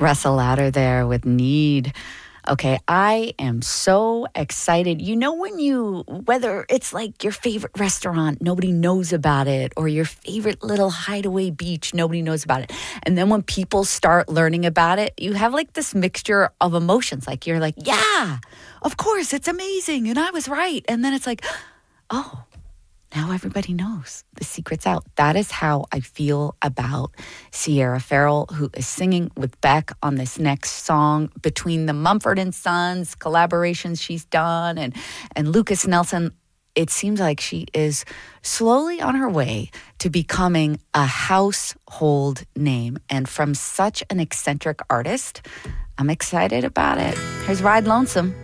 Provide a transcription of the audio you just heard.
Russell Louder there with Need. Okay, I am so excited. You know whether it's like your favorite restaurant, nobody knows about it, or your favorite little hideaway beach, nobody knows about it. And then when people start learning about it, you have like this mixture of emotions. Like you're like, yeah, of course, it's amazing. And I was right. And then it's like, oh, now everybody knows the secret's out. That is how I feel about Sierra Farrell, who is singing with Beck on this next song. Between the Mumford and Sons collaborations she's done and Lucas Nelson, it seems like she is slowly on her way to becoming a household name. And from such an eccentric artist, I'm excited about it. Here's Ride Lonesome.